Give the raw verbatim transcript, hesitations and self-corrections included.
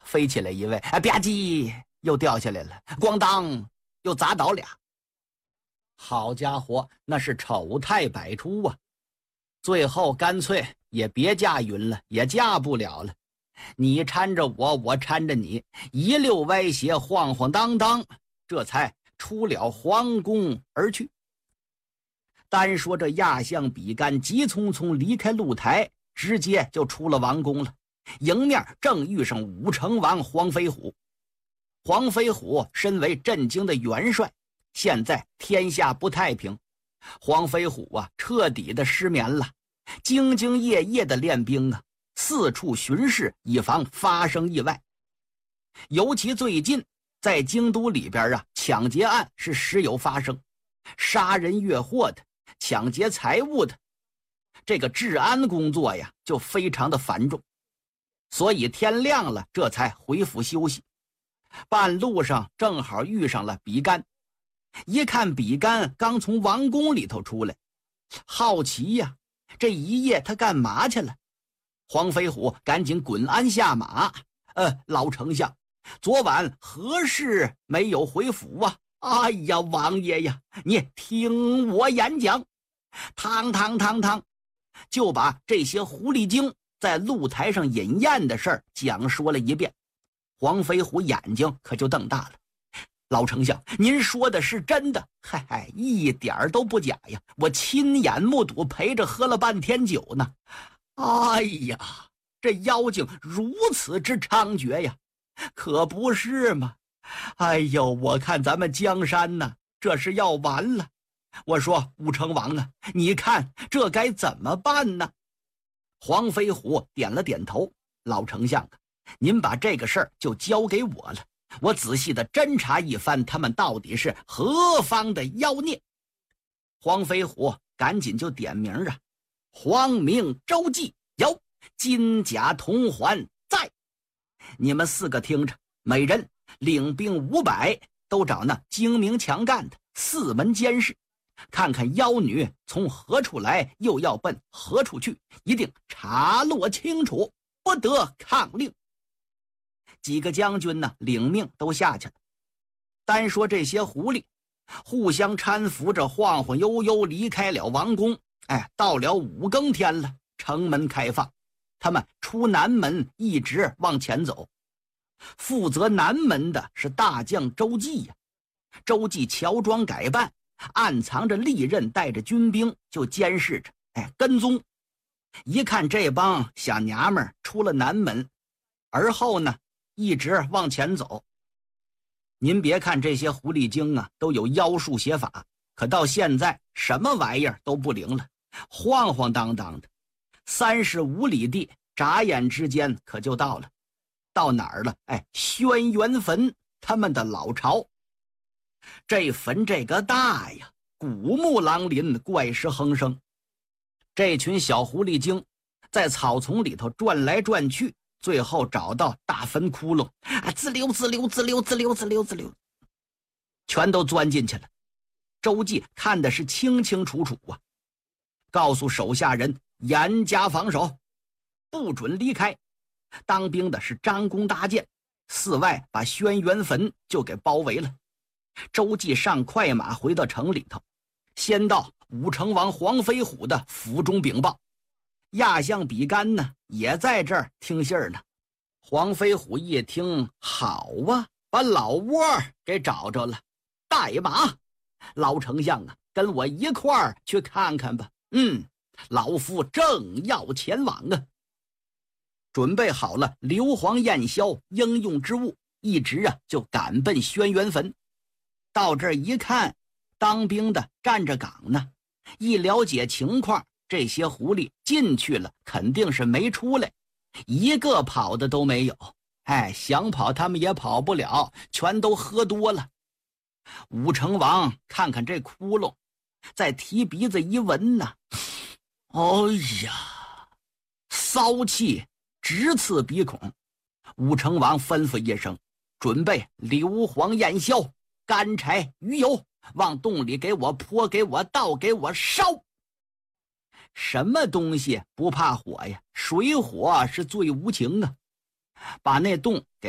飞起来一位，哎，吧唧又掉下来了，咣当又砸倒俩。好家伙，那是丑态百出啊！最后干脆也别驾云了，也驾不了了。你搀着我，我搀着你，一溜歪斜，晃晃荡荡，这才出了皇宫而去。单说这亚相比干急匆匆离开露台，直接就出了王宫了。迎面正遇上武成王黄飞虎。黄飞虎身为震惊的元帅，现在天下不太平，黄飞虎啊彻底的失眠了，兢兢业业的练兵啊，四处巡视，以防发生意外。尤其最近在京都里边啊，抢劫案是时有发生，杀人越货的，抢劫财物的，这个治安工作呀就非常的繁重，所以天亮了这才回府休息。半路上正好遇上了比干，一看比干刚从王宫里头出来，好奇呀，这一夜他干嘛去了？黄飞虎赶紧滚鞍下马，呃，老丞相，昨晚何事没有回府啊？哎呀，王爷呀，你听我演讲。汤汤汤汤，就把这些狐狸精在露台上饮宴的事儿讲说了一遍。黄飞虎眼睛可就瞪大了。老丞相，您说的是真的？嗨嗨，一点都不假呀，我亲眼目睹，陪着喝了半天酒呢。哎呀，这妖精如此之猖獗呀，可不是吗？哎呦，我看咱们江山呢，这是要完了。我说武成王啊，你看这该怎么办呢？黄飞虎点了点头。老丞相啊，您把这个事儿就交给我了，我仔细的侦查一番，他们到底是何方的妖孽。黄飞虎赶紧就点名啊，黄明、周记有，金甲铜环在。你们四个听着，每人领兵五百，都找那精明强干的四门监视，看看妖女从何处来，又要奔何处去，一定查落清楚，不得抗令。几个将军呢，领命都下去了。单说这些狐狸互相搀扶着，晃晃悠悠离开了王宫。哎，到了五更天了，城门开放，他们出南门，一直往前走。负责南门的是大将周记呀。周记乔装改扮，暗藏着利刃，带着军兵就监视着，哎，跟踪。一看这帮小娘们出了南门，而后呢一直往前走。您别看这些狐狸精啊都有妖术邪法，可到现在什么玩意儿都不灵了，晃晃荡荡的，三十五里地，眨眼之间可就到了。到哪儿了？哎，轩辕坟，他们的老巢。这坟这个大呀，古木狼林，怪石横生。这群小狐狸精在草丛里头转来转去，最后找到大坟窟窿，啊，滋溜滋溜滋溜滋溜滋溜滋溜，全都钻进去了。周记看的是清清楚楚啊，告诉手下人严加防守，不准离开。当兵的是张弓搭箭，四外把轩辕坟就给包围了。周记上快马回到城里头，先到武成王黄飞虎的府中禀报。亚相比干呢也在这儿听信儿呢。黄飞虎一听，好啊，把老窝给找着了。带马，老丞相啊，跟我一块儿去看看吧。嗯，老夫正要前往啊。准备好了硫磺焰硝应用之物，一直啊就赶奔轩辕坟。到这儿一看，当兵的站着岗呢，一了解情况，这些狐狸进去了肯定是没出来，一个跑的都没有。哎，想跑他们也跑不了，全都喝多了。武成王看看这窟窿，再提鼻子一闻呢，哎呀，骚气直刺鼻孔。武成王吩咐一声，准备硫磺焰硝、干柴、鱼油，往洞里给我泼，给我倒，给我烧。什么东西不怕火呀？水火是最无情啊！把那洞给